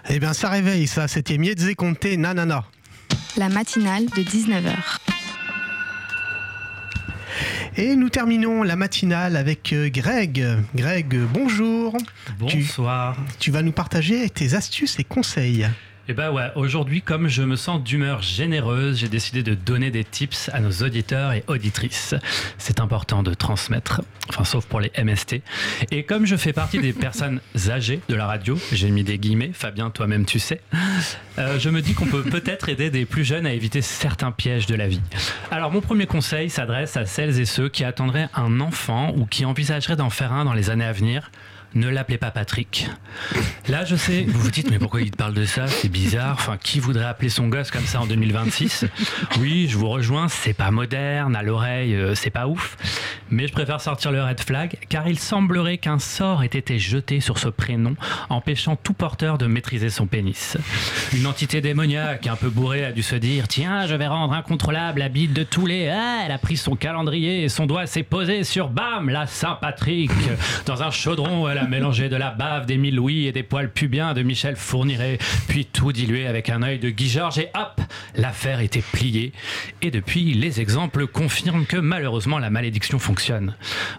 Eh bien, ça réveille, ça. C'était Miezze Conte Nanana. La matinale de 19h. Et nous terminons la matinale avec Greg. Greg, bonjour. Bonsoir. Tu vas nous partager tes astuces et conseils. Eh ben ouais, aujourd'hui, comme je me sens d'humeur généreuse, j'ai décidé de donner des tips à nos auditeurs et auditrices. C'est important de transmettre, enfin sauf pour les MST. Et comme je fais partie des personnes âgées de la radio, j'ai mis des guillemets, Fabien, toi-même tu sais, je me dis qu'on peut peut-être aider des plus jeunes à éviter certains pièges de la vie. Alors mon premier conseil s'adresse à celles et ceux qui attendraient un enfant ou qui envisageraient d'en faire un dans les années à venir. Ne l'appelez pas Patrick. Là, je sais, vous vous dites, mais pourquoi il te parle de ça? C'est bizarre. Enfin, qui voudrait appeler son gosse comme ça en 2026? Oui, je vous rejoins, c'est pas moderne, à l'oreille, c'est pas ouf. Mais je préfère sortir le red flag, car il semblerait qu'un sort ait été jeté sur ce prénom, empêchant tout porteur de maîtriser son pénis. Une entité démoniaque, un peu bourrée, a dû se dire, tiens, je vais rendre incontrôlable la bite de tous les... Ah, elle a pris son calendrier et son doigt s'est posé sur, bam, la Saint-Patrick. Dans un chaudron, elle a mélangé de la bave d'Émile Louis et des poils pubiens de Michel Fourniret, puis tout dilué avec un œil de Guy Georges et hop, l'affaire était pliée. Et depuis, les exemples confirment que malheureusement la malédiction fonctionne.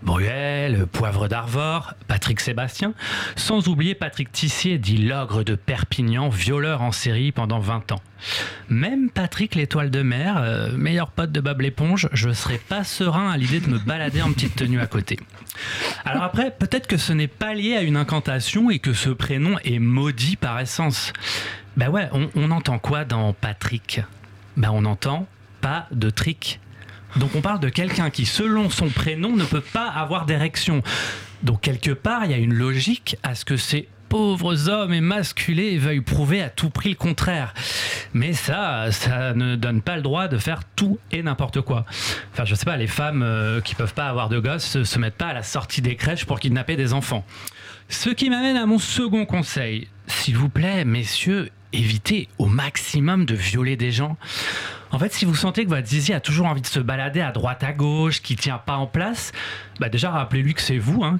Bruel, Poivre d'Arvor, Patrick Sébastien, sans oublier Patrick Tissier, dit l'ogre de Perpignan, violeur en série pendant 20 ans. Même Patrick l'étoile de mer, meilleur pote de Bob l'éponge, je serais pas serein à l'idée de me balader en petite tenue à côté. Alors après, peut-être que ce n'est pas lié à une incantation et que ce prénom est maudit par essence. Ben ouais, on entend quoi dans Patrick? Ben on entend pas de trick. Donc on parle de quelqu'un qui, selon son prénom, ne peut pas avoir d'érection. Donc quelque part, il y a une logique à ce que ces pauvres hommes émasculés veuillent prouver à tout prix le contraire. Mais ça ne donne pas le droit de faire tout et n'importe quoi. Enfin, je sais pas, les femmes qui peuvent pas avoir de gosses se mettent pas à la sortie des crèches pour kidnapper des enfants. Ce qui m'amène à mon second conseil. S'il vous plaît, messieurs, évitez au maximum de violer des gens. En fait, si vous sentez que votre zizi a toujours envie de se balader à droite à gauche, qui tient pas en place, bah déjà rappelez-lui que c'est vous